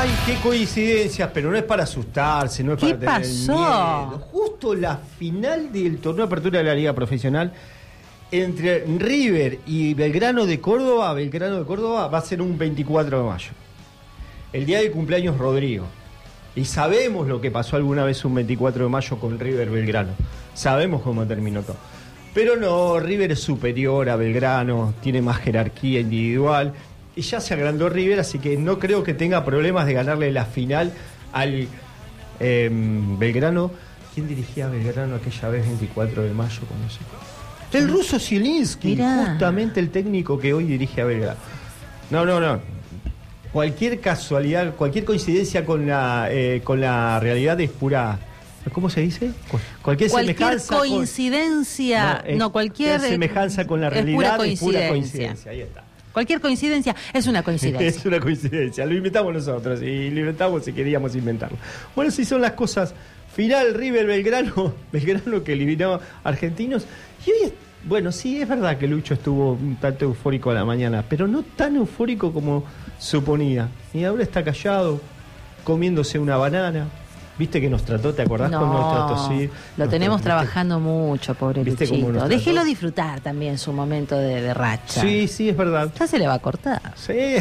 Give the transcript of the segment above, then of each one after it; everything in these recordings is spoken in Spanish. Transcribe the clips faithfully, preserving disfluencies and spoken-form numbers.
Ay, qué coincidencias, pero no es para asustarse, no es para ¿Qué tener pasó? miedo. Justo la final del torneo de apertura de la Liga Profesional entre River y Belgrano de Córdoba, Belgrano de Córdoba va a ser un veinticuatro de mayo. El día del cumpleaños Rodrigo. Y sabemos lo que pasó alguna vez un veinticuatro de mayo con River Belgrano. Sabemos cómo terminó todo. Pero no, River es superior a Belgrano, tiene más jerarquía individual. Y ya se agrandó River, así que no creo que tenga problemas de ganarle la final al eh, Belgrano. ¿Quién dirigía a Belgrano aquella vez veinticuatro de mayo? Con ese? El ruso Zielinski, Mirá. justamente el técnico que hoy dirige a Belgrano. No, no, no. Cualquier casualidad, cualquier coincidencia con la eh, con la realidad es pura. ¿Cómo se dice? Cualquier, Cualquier semejanza coincidencia, con, no, no, cualquier semejanza con la es realidad pura es coincidencia. pura coincidencia. Ahí está. Cualquier coincidencia es una coincidencia. Es una coincidencia, lo inventamos nosotros y lo inventamos si queríamos inventarlo. Bueno, si son las cosas. Final River Belgrano, Belgrano que eliminó a Argentinos. Y hoy, bueno, sí, es verdad que Lucho estuvo un tanto eufórico a la mañana, pero no tan eufórico como suponía. Y ahora está callado, comiéndose una banana. ¿Viste que nos trató? ¿Te acordás No, cómo nos trató? Sí, lo nos tenemos trató, trabajando mucho, pobre ¿Viste cómo Luchito. nos Déjelo trató? disfrutar también su momento de, de racha. Sí, sí, es verdad. Ya se le va a cortar. Sí.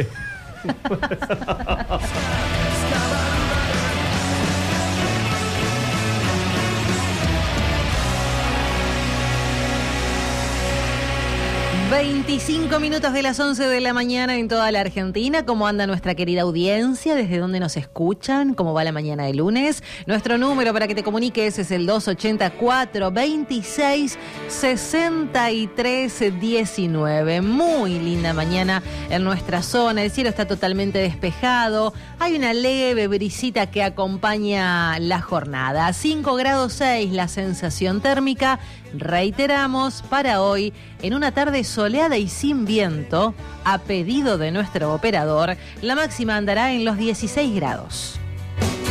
veinticinco minutos de las once de la mañana en toda la Argentina. ¿Cómo anda nuestra querida audiencia? ¿Desde dónde nos escuchan? ¿Cómo va la mañana de lunes? Nuestro número para que te comuniques es el dos ochenta y cuatro, veintiséis, sesenta y tres, diecinueve. Muy linda mañana en nuestra zona. El cielo está totalmente despejado. Hay una leve brisita que acompaña la jornada. cinco grados seis la sensación térmica. Reiteramos, para hoy, en una tarde soleada y sin viento, a pedido de nuestro operador, la máxima andará en los dieciséis grados.